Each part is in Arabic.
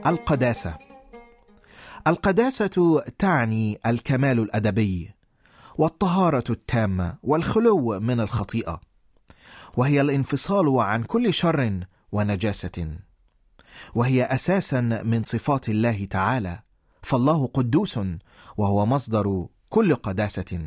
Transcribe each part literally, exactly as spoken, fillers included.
القداسة. القداسة تعني الكمال الأدبي والطهارة التامة والخلو من الخطيئة، وهي الانفصال عن كل شر ونجاسة، وهي أساسا من صفات الله تعالى، فالله قدوس وهو مصدر كل قداسة.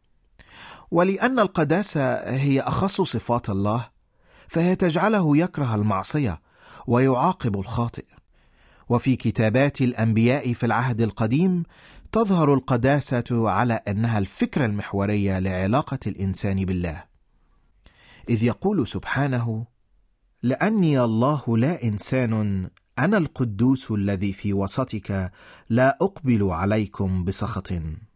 ولأن القداسة هي أخص صفات الله، فهي تجعله يكره المعصية ويعاقب الخاطئ. وفي كتابات الأنبياء في العهد القديم تظهر القداسة على أنها الفكرة المحورية لعلاقة الإنسان بالله، إذ يقول سبحانه: لأني الله لا إنسان، أنا القدوس الذي في وسطك، لا أقبل عليكم بسخط.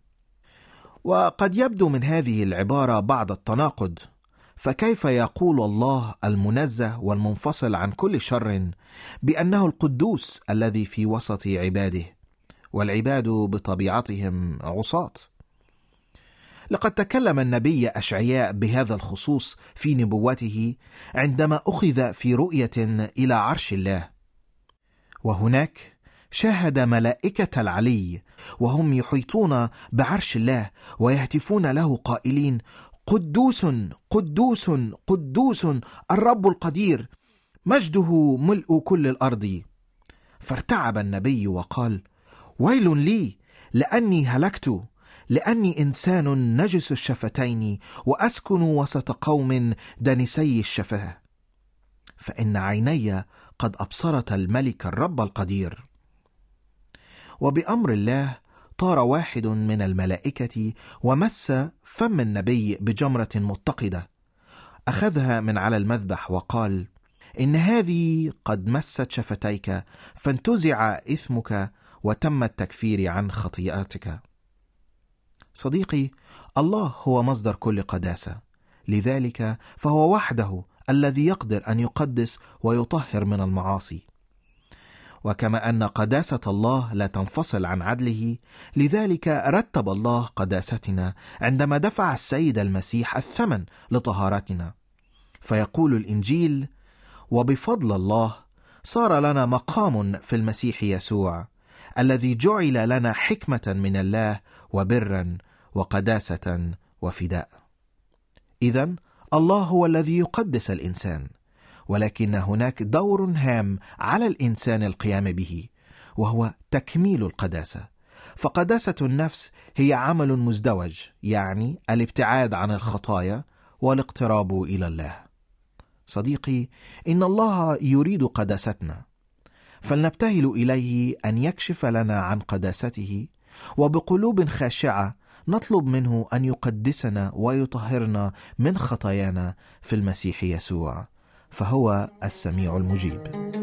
وقد يبدو من هذه العبارة بعض التناقض، فكيف يقول الله المنزه والمنفصل عن كل شر بأنه القدوس الذي في وسط عباده، والعباد بطبيعتهم عصاة؟ لقد تكلم النبي أشعياء بهذا الخصوص في نبوته عندما أخذ في رؤية إلى عرش الله، وهناك شاهد ملائكة العلي وهم يحيطون بعرش الله ويهتفون له قائلين: قدوس قدوس قدوس الرب القدير، مجده ملء كل الأرض. فارتعب النبي وقال: ويل لي، لأني هلكت، لأني إنسان نجس الشفتين وأسكن وسط قوم دنسي الشفاه، فإن عيني قد أبصرت الملك الرب القدير. وبأمر الله طار واحد من الملائكة ومس فم النبي بجمرة متقدة، أخذها من على المذبح وقال: إن هذه قد مست شفتيك، فانتزع إثمك وتم التكفير عن خطيئاتك. صديقي، الله هو مصدر كل قداسة، لذلك فهو وحده الذي يقدر أن يقدس ويطهر من المعاصي. وكما أن قداسة الله لا تنفصل عن عدله، لذلك رتب الله قداستنا عندما دفع السيد المسيح الثمن لطهارتنا. فيقول الإنجيل: وبفضل الله صار لنا مقام في المسيح يسوع، الذي جعل لنا حكمة من الله وبرا وقداسة وفداء. إذن الله هو الذي يقدس الإنسان، ولكن هناك دور هام على الإنسان القيام به، وهو تكميل القداسة. فقداسة النفس هي عمل مزدوج، يعني الابتعاد عن الخطايا والاقتراب إلى الله. صديقي، إن الله يريد قداستنا، فلنبتهل إليه أن يكشف لنا عن قداسته، وبقلوب خاشعة نطلب منه أن يقدسنا ويطهرنا من خطايانا في المسيح يسوع، فهو السميع المجيب.